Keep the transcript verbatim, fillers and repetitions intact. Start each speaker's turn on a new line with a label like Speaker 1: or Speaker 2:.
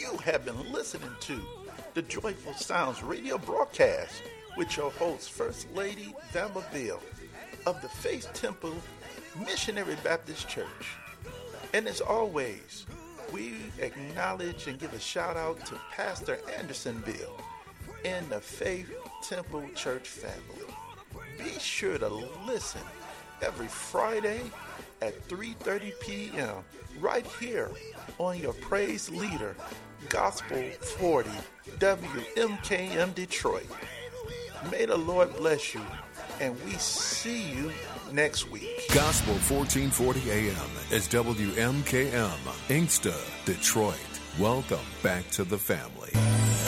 Speaker 1: You have been listening to the Joyful Sounds radio broadcast with your host, First Lady Velma Bill of the Faith Temple Missionary Baptist Church. And as always, we acknowledge and give a shout out to Pastor Anderson Bill and the Faith Temple Church family. Be sure to listen every Friday at three thirty p.m. right here on your Praise Leader, Gospel forty, W M K M Detroit. May the Lord bless you, and we see you next week.
Speaker 2: Gospel fourteen forty A M is W M K M, Inkster, Detroit. Welcome back to the family.